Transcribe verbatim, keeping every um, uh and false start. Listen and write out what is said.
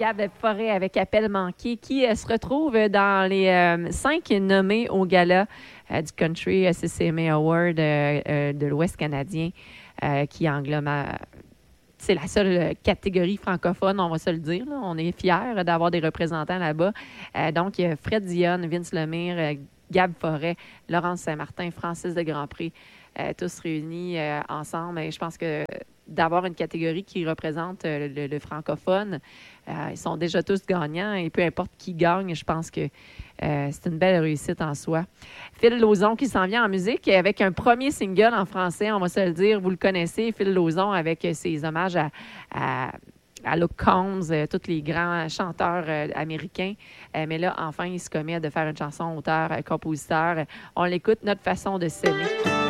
Gab Forêt avec Appel manqué qui euh, se retrouve dans les euh, cinq nommés au gala euh, du Country C C M A Award euh, euh, de l'Ouest canadien euh, qui englobe... euh, c'est la seule catégorie francophone, on va se le dire. Là. On est fiers d'avoir des représentants là-bas. Euh, donc, il y a Fred Dionne, Vince Lemire, euh, Gab Forêt, Laurence Saint-Martin, Francis de Grandpré, euh, tous réunis euh, ensemble. Et je pense que d'avoir une catégorie qui représente euh, le, le francophone, euh, ils sont déjà tous gagnants. Et peu importe qui gagne, je pense que euh, c'est une belle réussite en soi. Phil Lauzon qui s'en vient en musique avec un premier single en français, on va se le dire. Vous le connaissez, Phil Lauzon, avec ses hommages à... à à Luke Combs, euh, tous les grands chanteurs euh, américains. Euh, mais là, enfin, il se commet de faire une chanson auteur, euh, compositeur. On l'écoute, Notre façon de s'aimer.